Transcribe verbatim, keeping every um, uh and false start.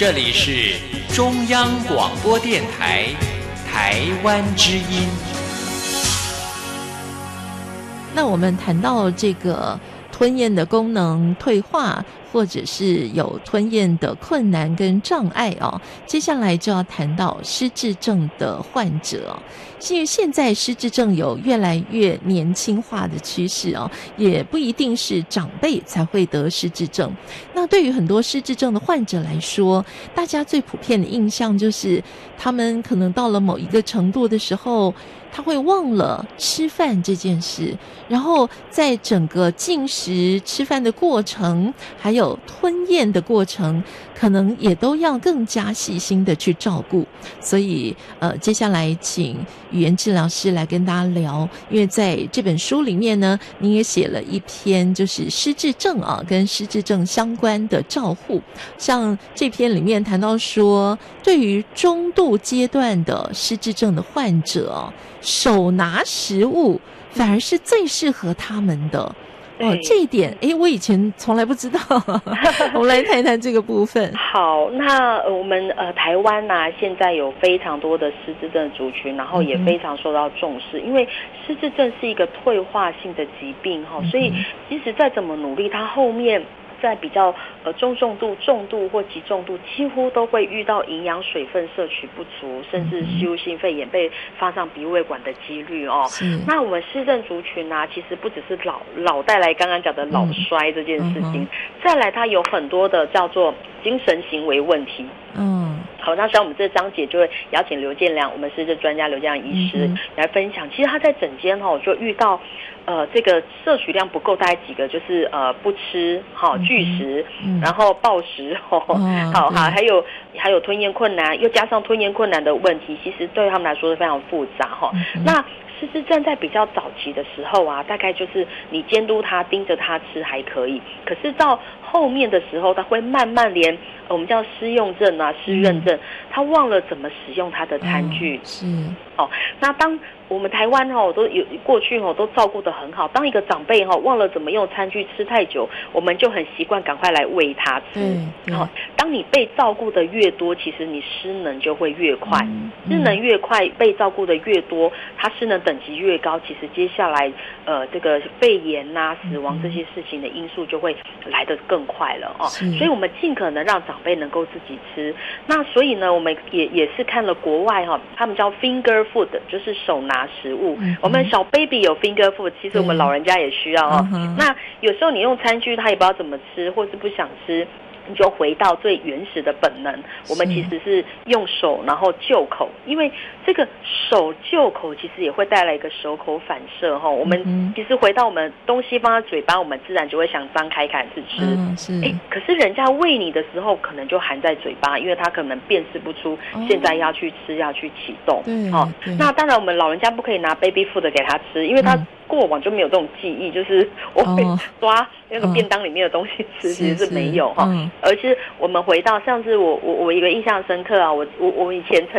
这里是中央广播电台台湾之音。 那我们谈到这个吞咽的功能退化，或者是有吞咽的困难跟障碍哦，接下来就要谈到失智症的患者哦。因为现在失智症有越来越年轻化的趋势哦，也不一定是长辈才会得失智症。那对于很多失智症的患者来说，大家最普遍的印象就是他们可能到了某一个程度的时候，他会忘了吃饭这件事，然后在整个进食吃饭的过程还有吞咽的过程，可能也都要更加细心的去照顾。所以呃，接下来请语言治疗师来跟大家聊，因为在这本书里面呢，您也写了一篇就是失智症啊跟失智症相关的照护。像这篇里面谈到说，对于中度阶段的失智症的患者哦，手拿食物反而是最适合他们的哦，这一点诶我以前从来不知道我们来谈一谈这个部分。 好，那、呃、我们呃台湾啊现在有非常多的失智症族群，然后也非常受到重视、嗯、因为失智症是一个退化性的疾病、嗯、所以即使再怎么努力，它后面在比较呃中重度、重度或极重度，几乎都会遇到营养水分摄取不足，甚至吸入性肺炎被放上鼻胃管的几率哦。那我们失智族群啊，其实不只是老老带来刚刚讲的老衰这件事情，嗯、再来它有很多的叫做精神行为问题。嗯，好，那所以我们这章节就会邀请刘建良，我们失智专家刘建良医师来分享。嗯、其实他在诊间哈、哦，就遇到呃这个摄取量不够，大概几个就是呃不吃哈、哦、拒食、嗯，然后暴食哦，哦好好，还有还有吞咽困难，又加上吞咽困难的问题，其实对他们来说是非常复杂哈、哦嗯。那失智症在比较早期的时候啊，大概就是你监督他、盯着他吃还可以，可是到后面的时候，他会慢慢连我们叫失用症啊、失认症，他忘了怎么使用他的餐具。嗯、是哦，那当我们台湾哦都有过去哦都照顾得很好，当一个长辈哈、哦、忘了怎么用餐具吃太久，我们就很习惯赶快来喂他吃。嗯、哦，当你被照顾的越多，其实你失能就会越快，嗯嗯、失能越快，被照顾的越多，他失能等级越高，其实接下来呃这个肺炎呐、啊、死亡这些事情的因素就会来得更快了哦。所以我们尽可能让长辈能够自己吃。那所以呢，我们也也是看了国外哈、哦，他们叫 finger food， 就是手拿食物。嗯、我们小 baby 有 finger food， 其实我们老人家也需要哦。嗯、那有时候你用餐具，他也不知道怎么吃，或是不想吃，你就回到最原始的本能，我们其实是用手然后就口，因为这个手就口其实也会带来一个手口反射哈。我们其实回到我们东西放在嘴巴，我们自然就会想张开开始吃。嗯、是。哎，可是人家喂你的时候，可能就含在嘴巴，因为他可能辨识不出现在要去吃、哦、要去启动。对。哦，那当然我们老人家不可以拿 baby food 给他吃，因为他过往就没有这种记忆，就是我会抓那个便当里面的东西吃，哦、其实是没有哈。而是我们回到上次我我我一个印象深刻啊，我我我以前曾